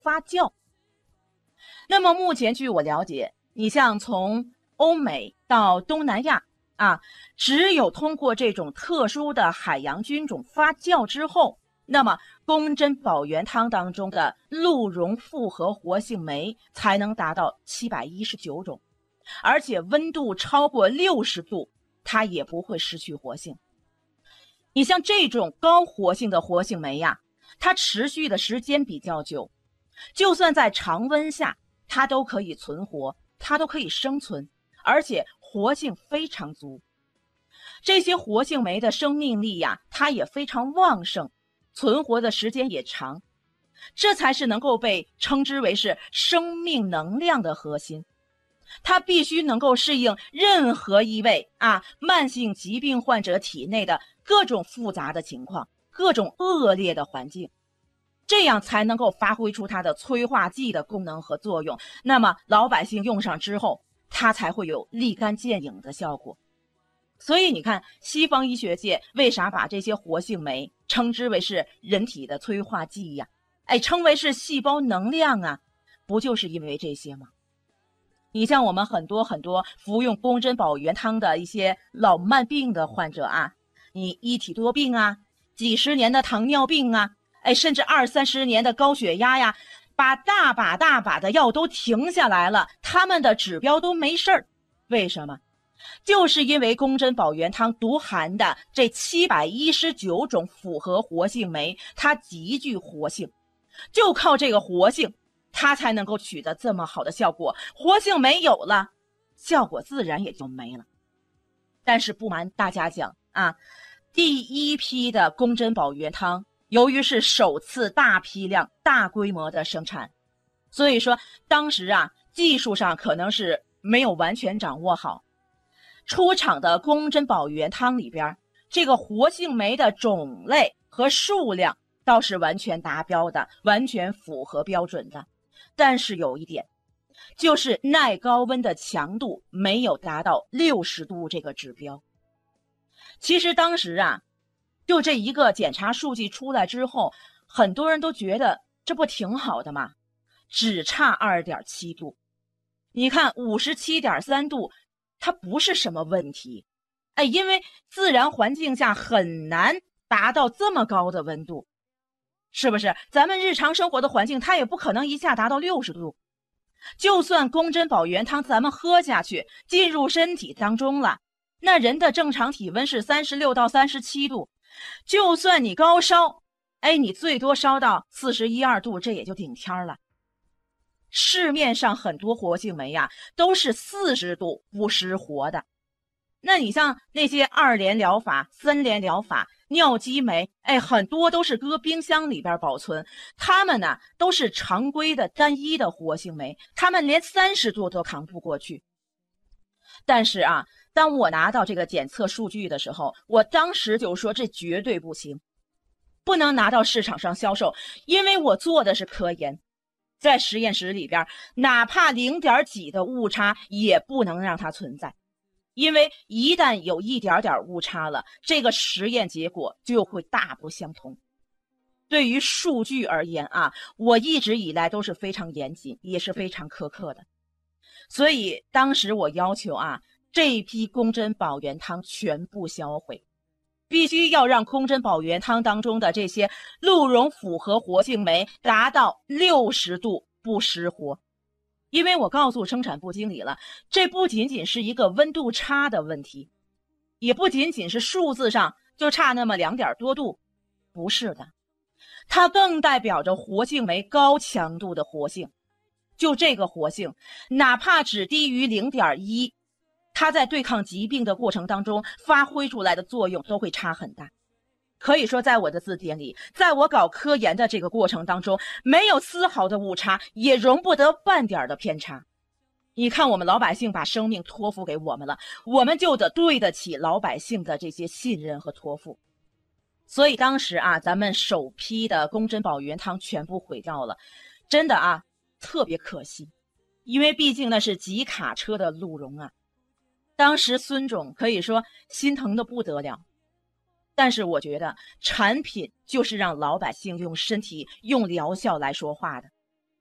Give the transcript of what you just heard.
发酵。那么目前据我了解，你像从欧美到东南亚只有通过这种特殊的海洋菌种发酵之后，那么宫珍宝元汤当中的鹿茸复合活性酶才能达到719种，而且温度超过60度，它也不会失去活性。你像这种高活性的活性酶它持续的时间比较久，就算在常温下，它都可以存活，它都可以生存，而且活性非常足。这些活性酶的生命力它也非常旺盛，存活的时间也长，这才是能够被称之为是生命能量的核心。它必须能够适应任何一位慢性疾病患者体内的各种复杂的情况，各种恶劣的环境，这样才能够发挥出它的催化剂的功能和作用。那么老百姓用上之后，它才会有立竿见影的效果。所以你看，西方医学界为啥把这些活性酶称之为是人体的催化剂称为是细胞能量不就是因为这些吗？你像我们很多服用宫珍宝元汤的一些老慢病的患者你一体多病几十年的糖尿病甚至20-30年的高血压把大把的药都停下来了，他们的指标都没事儿。为什么？就是因为宫珍宝元汤独含的这719种复合活性酶，它极具活性，就靠这个活性，它才能够取得这么好的效果。活性没有了，效果自然也就没了。但是不瞒大家讲第一批的宫珍宝元汤由于是首次大批量大规模的生产，所以说当时技术上可能是没有完全掌握好。出厂的宫珍宝元汤里边，这个活性酶的种类和数量倒是完全达标的，完全符合标准的。但是有一点，就是耐高温的强度没有达到60度这个指标。其实当时就这一个检查数据出来之后，很多人都觉得这不挺好的吗？只差2.7度。你看57.3度，它不是什么问题。因为自然环境下很难达到这么高的温度，是不是？咱们日常生活的环境，它也不可能一下达到60度。就算宫珍宝元汤咱们喝下去，进入身体当中了，那人的正常体温是36到37度，就算你高烧，你最多烧到41、2度，这也就顶天了。市面上很多活性酶都是40度不失活的。那你像那些2联疗法、3联疗法、尿激酶，很多都是搁冰箱里边保存，它们都是常规的单一的活性酶，它们连30度都扛不过去。但是当我拿到这个检测数据的时候，我当时就说这绝对不行，不能拿到市场上销售，因为我做的是科研，在实验室里边，哪怕0点几的误差也不能让它存在，因为一旦有一点点误差了，这个实验结果就会大不相同。对于数据而言我一直以来都是非常严谨，也是非常苛刻的。所以当时我要求这一批宫珍宝元汤全部销毁，必须要让宫珍宝元汤当中的这些鹿茸复合活性酶达到60度不失活。因为我告诉生产部经理了，这不仅仅是一个温度差的问题，也不仅仅是数字上就差那么2点多度，不是的，它更代表着活性酶高强度的活性。就这个活性，哪怕只低于0.1，它在对抗疾病的过程当中发挥出来的作用都会差很大。可以说在我的字典里，在我搞科研的这个过程当中，没有丝毫的误差，也容不得半点的偏差。你看我们老百姓把生命托付给我们了，我们就得对得起老百姓的这些信任和托付。所以当时咱们首批的宫珍宝元汤全部毁掉了，真的特别可惜，因为毕竟那是几卡车的鹿茸当时孙总可以说心疼的不得了。但是我觉得产品就是让老百姓用身体用疗效来说话的，